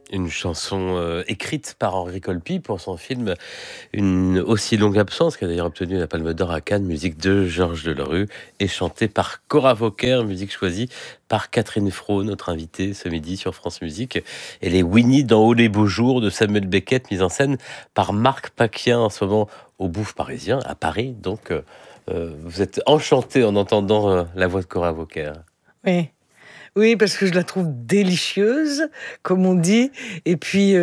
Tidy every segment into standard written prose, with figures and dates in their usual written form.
Une chanson écrite par Henri Colpi pour son film Une aussi longue absence, qui a d'ailleurs obtenu la Palme d'Or à Cannes, musique de Georges Delerue, et chantée par Cora Vauquer, musique choisie par Catherine Fro, notre invitée ce midi sur France Musique. Et les Winnie dans Haut les beaux jours de Samuel Beckett, mise en scène par Marc Paquien, en ce moment au Bouffe parisien, à Paris. Donc vous êtes enchanté en entendant la voix de Cora Vauquer. Oui. Oui, parce que je la trouve délicieuse, comme on dit, et puis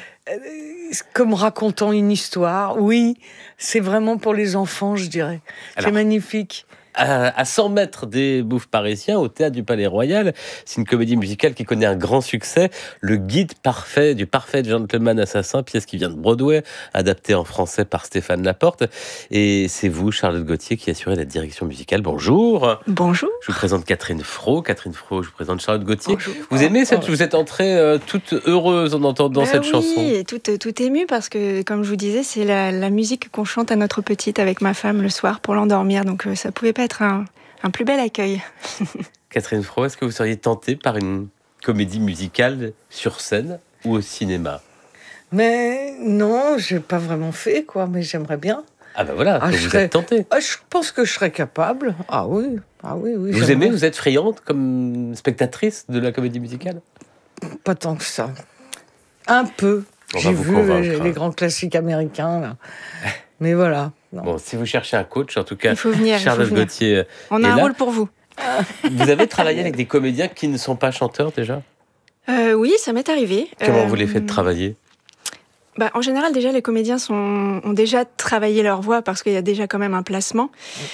comme racontant une histoire. Oui, c'est vraiment pour les enfants, je dirais. Alors, c'est magnifique. À 100 mètres des Bouffes parisiens, au théâtre du Palais Royal, c'est une comédie musicale qui connaît un grand succès, Le guide parfait du parfait gentleman assassin, pièce qui vient de Broadway, adaptée en français par Stéphane Laporte. Et c'est vous, Charlotte Gauthier, qui assurez la direction musicale. Bonjour. Bonjour. Je vous présente Catherine Fro. Catherine Fro, je vous présente Charlotte Gauthier. Bonjour. Vous aimez cette... Vous êtes entrée toute heureuse en entendant cette chanson. Oui, tout émue parce que, comme je vous disais, c'est la musique qu'on chante à notre petite avec ma femme le soir pour l'endormir. Donc ça pouvait pas être un plus bel accueil. Catherine Fro, est-ce que vous seriez tentée par une comédie musicale sur scène ou au cinéma? Mais non, j'ai pas vraiment fait, quoi, mais j'aimerais bien. Ah ben voilà, donc vous êtes tentée. Je pense que je serais capable. Ah oui. Vous aimez, vous êtes friande comme spectatrice de la comédie musicale? Pas tant que ça. Un peu. J'ai vu les grands classiques américains, là. Mais voilà. Non. Bon, si vous cherchez un coach, en tout cas, il faut venir, Charlotte Gauthier. On a un rôle pour vous. Vous avez travaillé avec des comédiens qui ne sont pas chanteurs déjà? Oui, ça m'est arrivé. Comment vous les faites travailler? En général, déjà, les comédiens ont déjà travaillé leur voix parce qu'il y a déjà quand même un placement.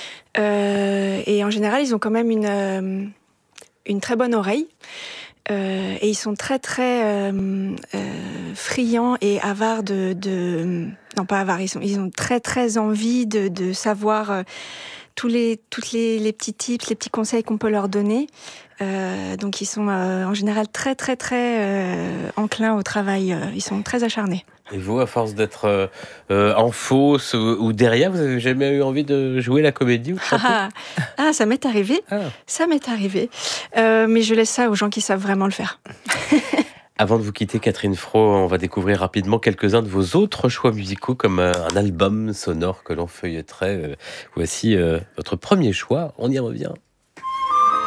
Et en général, ils ont quand même une très bonne oreille. Et ils sont très, très friands et avares non, pas avares, ils ont très, très envie de savoir tous les petits tips, les petits conseils qu'on peut leur donner. Donc, ils sont en général très, très, très enclins au travail. Ils sont très acharnés. Et vous, à force d'être en fosse ou derrière, vous n'avez jamais eu envie de jouer la comédie ou de chanter? Ça m'est arrivé. Ça m'est arrivé. Mais je laisse ça aux gens qui savent vraiment le faire. Avant de vous quitter, Catherine Fro, on va découvrir rapidement quelques-uns de vos autres choix musicaux, comme un album sonore que l'on feuilleterait. Voici votre premier choix. On y revient.